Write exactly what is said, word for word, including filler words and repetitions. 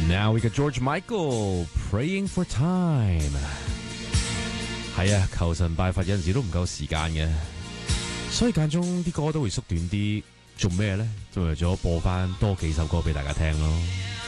Now we got George Michael Praying for Time。係啊，求神拜佛有陣時都唔夠時間嘅，所以間中啲歌都會縮短啲。做咩咧？就為咗播翻多幾首歌俾大家聽咯。